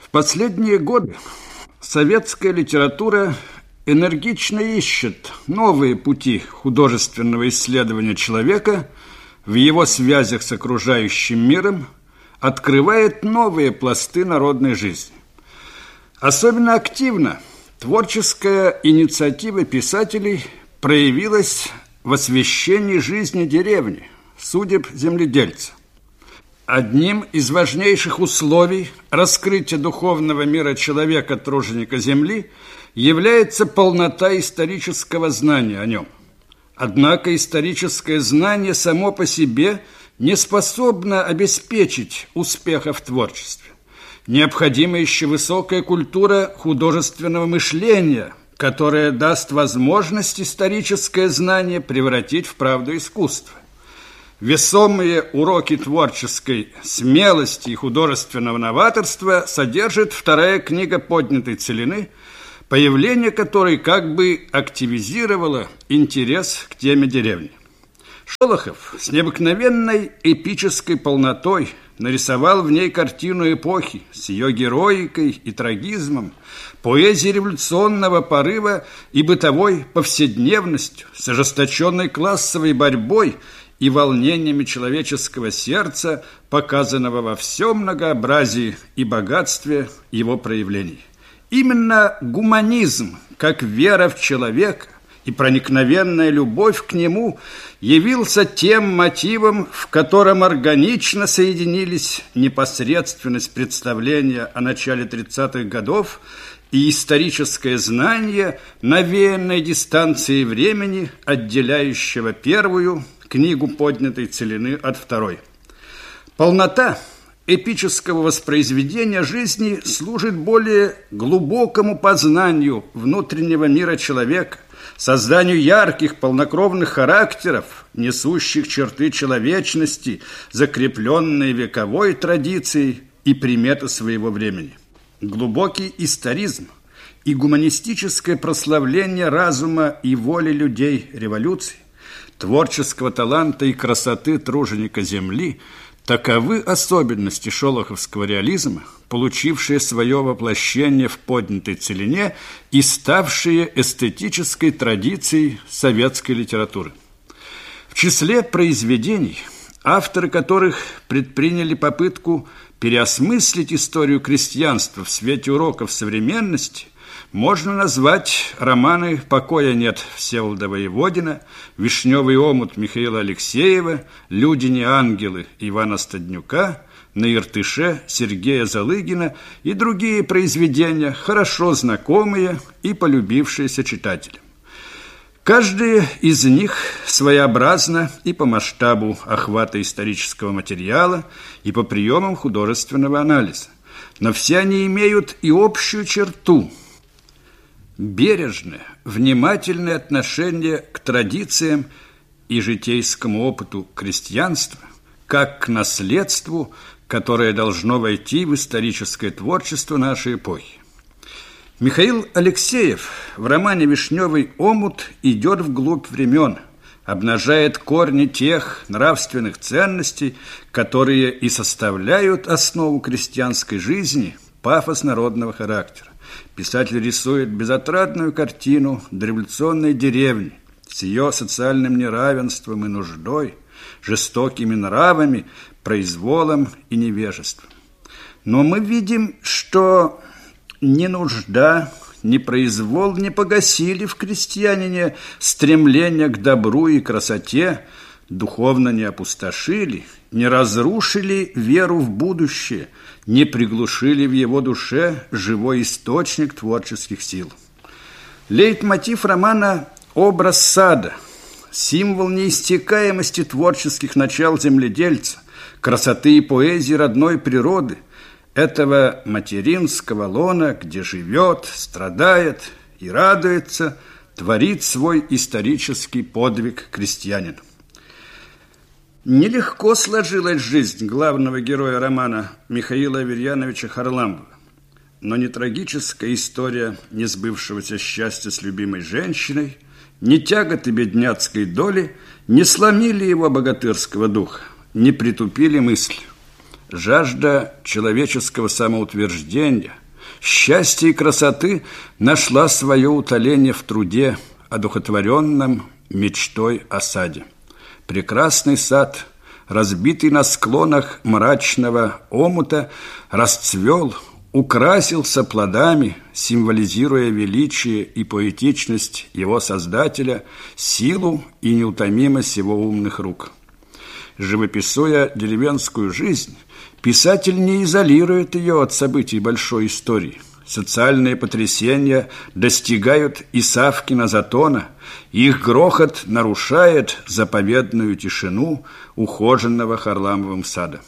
В последние годы советская литература энергично ищет новые пути художественного исследования человека в его связях с окружающим миром, открывает новые пласты народной жизни. Особенно активно творческая инициатива писателей проявилась в освещении жизни деревни, судеб земледельца. Одним из важнейших условий раскрытия духовного мира человека-труженика земли является полнота исторического знания о нем. Однако историческое знание само по себе не способно обеспечить успеха в творчестве. Необходима еще высокая культура художественного мышления, которая даст возможность историческое знание превратить в правду искусства. Весомые уроки творческой смелости и художественного новаторства содержит вторая книга «Поднятой целины», появление которой как бы активизировало интерес к теме деревни. Шолохов с необыкновенной эпической полнотой нарисовал в ней картину эпохи с ее героикой и трагизмом, поэзией революционного порыва и бытовой повседневностью, с ожесточенной классовой борьбой и волнениями человеческого сердца, показанного во всем многообразии и богатстве его проявлений. Именно гуманизм, как вера в человека и проникновенная любовь к нему, явился тем мотивом, в котором органично соединились непосредственность представления о начале 30-х годов и историческое знание, навеянное дистанцией времени, отделяющего первую книгу «Поднятой целины» от второй. Полнота эпического воспроизведения жизни служит более глубокому познанию внутреннего мира человека, созданию ярких, полнокровных характеров, несущих черты человечности, закрепленные вековой традицией и приметы своего времени. Глубокий историзм и гуманистическое прославление разума и воли людей революции, творческого таланта и красоты труженика земли – таковы особенности шолоховского реализма, получившие свое воплощение в «Поднятой целине» и ставшие эстетической традицией советской литературы. В числе произведений, авторы которых предприняли попытку переосмыслить историю крестьянства в свете уроков современности, можно назвать романы «Покоя нет» Всеволода Воеводина, «Вишневый омут» Михаила Алексеева, «Люди не ангелы» Ивана Стаднюка, «На Иртыше» Сергея Залыгина и другие произведения, хорошо знакомые и полюбившиеся читателям. Каждое из них своеобразно и по масштабу охвата исторического материала, и по приемам художественного анализа. Но все они имеют и общую черту – бережное, внимательное отношение к традициям и житейскому опыту крестьянства, как к наследству, которое должно войти в историческое творчество нашей эпохи. Михаил Алексеев в романе «Вишневый омут» идет вглубь времен, обнажает корни тех нравственных ценностей, которые и составляют основу крестьянской жизни, пафос народного характера. Писатель рисует безотрадную картину дореволюционной деревни с ее социальным неравенством и нуждой, жестокими нравами, произволом и невежеством. Но мы видим, что ни нужда, ни произвол не погасили в крестьянине стремление к добру и красоте, духовно не опустошили, не разрушили веру в будущее, не приглушили в его душе живой источник творческих сил. Лейтмотив романа – образ сада, символ неиссякаемости творческих начал земледельца, красоты и поэзии родной природы, этого материнского лона, где живет, страдает и радуется, творит свой исторический подвиг крестьянин. Нелегко сложилась жизнь главного героя романа Михаила Аверьяновича Харламова. Но ни трагическая история несбывшегося счастья с любимой женщиной, ни тяготы бедняцкой доли не сломили его богатырского духа, не притупили мысли. Жажда человеческого самоутверждения, счастья и красоты нашла свое утоление в труде, одухотворенном мечтой о саде. Прекрасный сад, разбитый на склонах мрачного омута, расцвел, украсился плодами, символизируя величие и поэтичность его создателя, силу и неутомимость его умных рук. Живописуя деревенскую жизнь, писатель не изолирует ее от событий большой истории. Социальные потрясения достигают и Савкина затона, их грохот нарушает заповедную тишину ухоженного Харламовым сада.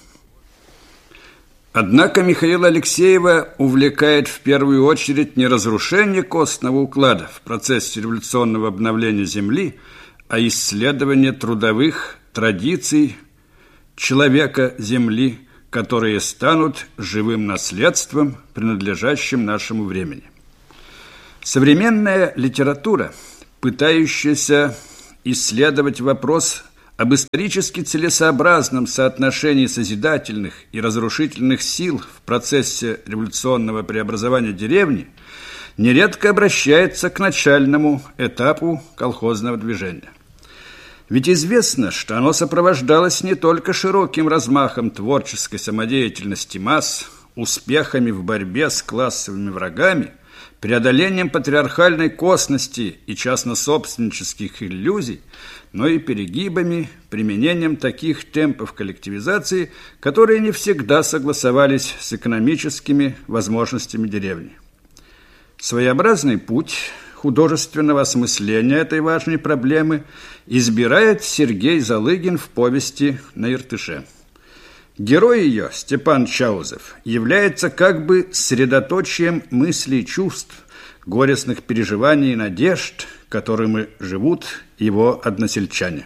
Однако Михаила Алексеева увлекает в первую очередь не разрушение костного уклада в процессе революционного обновления земли, а исследование трудовых традиций человека земли, которые станут живым наследством, принадлежащим нашему времени. Современная литература, пытающаяся исследовать вопрос об исторически целесообразном соотношении созидательных и разрушительных сил в процессе революционного преобразования деревни, нередко обращается к начальному этапу колхозного движения. Ведь известно, что оно сопровождалось не только широким размахом творческой самодеятельности масс, успехами в борьбе с классовыми врагами, преодолением патриархальной косности и частнособственнических иллюзий, но и перегибами, применением таких темпов коллективизации, которые не всегда согласовались с экономическими возможностями деревни. Своеобразный путь художественного осмысления этой важной проблемы избирает Сергей Залыгин в повести «На Иртыше». Герой ее, Степан Чаузов, является как бы средоточием мыслей и чувств, горестных переживаний и надежд, которыми живут его односельчане.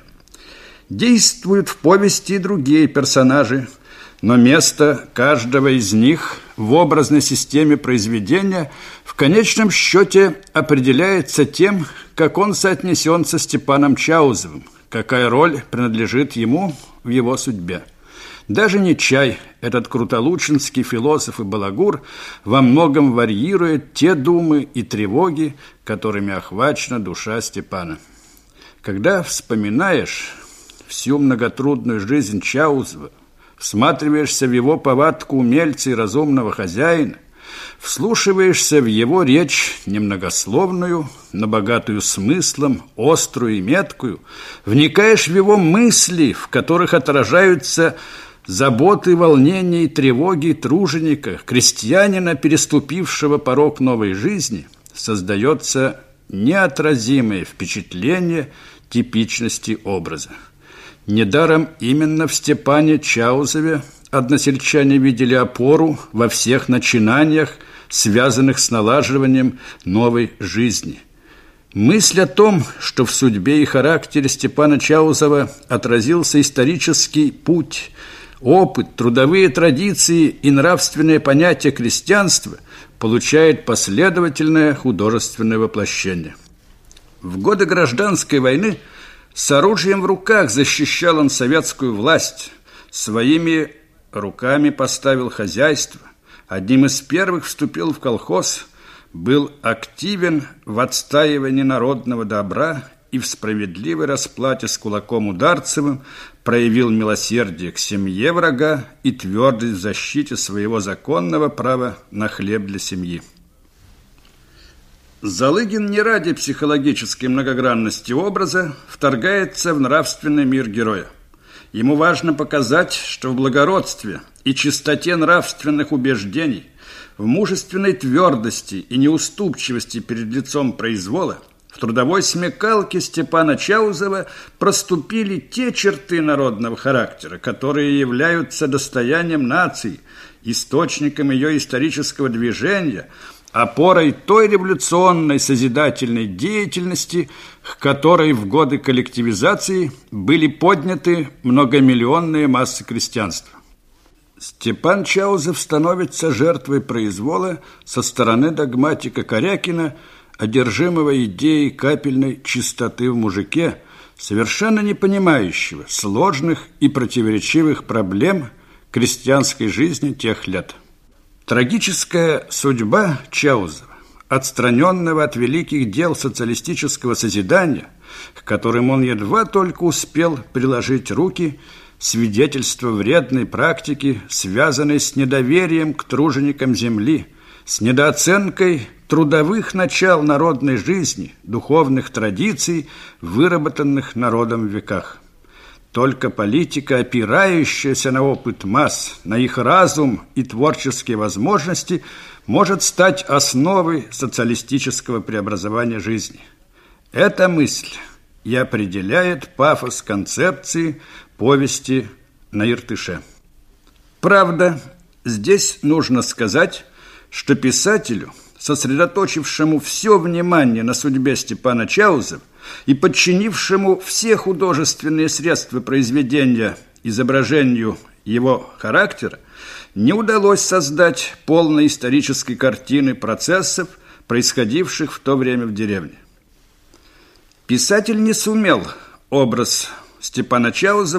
Действуют в повести и другие персонажи, но место каждого из них в образной системе произведения в конечном счете определяется тем, как он соотнесен со Степаном Чаузовым, какая роль принадлежит ему в его судьбе. Даже Нечай, этот крутолучинский философ и балагур, во многом варьирует те думы и тревоги, которыми охвачена душа Степана. Когда вспоминаешь всю многотрудную жизнь Чаузова, всматриваешься в его повадку умельца и разумного хозяина, вслушиваешься в его речь немногословную, но богатую смыслом, острую и меткую, вникаешь в его мысли, в которых отражаются заботы, волнения и тревоги труженика, крестьянина, переступившего порог новой жизни, создается неотразимое впечатление типичности образа. Недаром именно в Степане Чаузове односельчане видели опору во всех начинаниях, связанных с налаживанием новой жизни. Мысль о том, что в судьбе и характере Степана Чаузова отразился исторический путь, опыт, трудовые традиции и нравственные понятия крестьянства, получает последовательное художественное воплощение. В годы гражданской войны с оружием в руках защищал он советскую власть, своими руками поставил хозяйство, одним из первых вступил в колхоз, был активен в отстаивании народного добра и в справедливой расплате с кулаком Ударцевым проявил милосердие к семье врага и твердость в защите своего законного права на хлеб для семьи. Залыгин не ради психологической многогранности образа вторгается в нравственный мир героя. Ему важно показать, что в благородстве и чистоте нравственных убеждений, в мужественной твердости и неуступчивости перед лицом произвола, в трудовой смекалке Степана Чаузова проступили те черты народного характера, которые являются достоянием нации, источником ее исторического движения, опорой той революционной созидательной деятельности, к которой в годы коллективизации были подняты многомиллионные массы крестьянства. Степан Чаузов становится жертвой произвола со стороны догматика Корякина, одержимого идеей капельной чистоты в мужике, совершенно не понимающего сложных и противоречивых проблем, крестьянской жизни тех лет. Трагическая судьба Чаузова, отстраненного от великих дел социалистического созидания, к которым он едва только успел приложить руки, свидетельство вредной практики, связанной с недоверием к труженикам земли, с недооценкой трудовых начал народной жизни, духовных традиций, выработанных народом в веках. Только политика, опирающаяся на опыт масс, на их разум и творческие возможности, может стать основой социалистического преобразования жизни. Эта мысль и определяет пафос концепции повести на Иртыше. Правда, здесь нужно сказать, что писателю, сосредоточившему все внимание на судьбе Степана Чаузова и подчинившему все художественные средства произведения изображению его характера, не удалось создать полной исторической картины процессов, происходивших в то время в деревне. Писатель не сумел образ Степана Чаузова